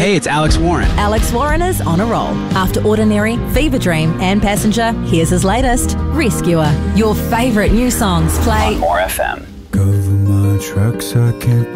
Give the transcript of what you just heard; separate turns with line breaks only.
Hey, it's Alex Warren.
Alex Warren is on a roll. After Ordinary, Fever Dream and Passenger, here's his latest, Rescuer. Your favourite new songs play
On More FM.
Cover my tracks, I can't